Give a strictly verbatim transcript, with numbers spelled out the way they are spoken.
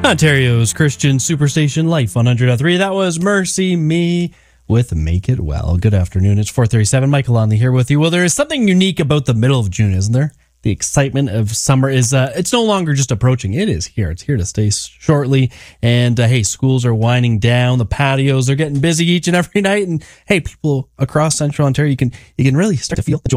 Ontario's Christian Superstation Life one hundred point three. That was Mercy Me with Make It Well. Good afternoon. It's four thirty-seven. Michael Lonley here with you. Well, there is something unique about the middle of June, isn't there? The excitement of summer is, uh, it's no longer just approaching. It is here. It's here to stay shortly. And, uh, hey, schools are winding down. The patios are getting busy each and every night. And, hey, people across Central Ontario, you can, you can really start to feel the joy